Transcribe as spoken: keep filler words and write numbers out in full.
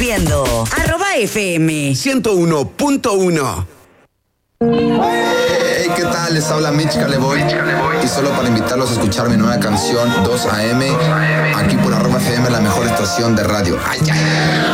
Viendo arroba F M ciento uno punto uno. Hey, ¿qué tal? Les habla Mitch Caleboy. Y solo para invitarlos a escuchar mi nueva canción dos A M aquí por arroba F M, la mejor estación de radio. Ay, ay.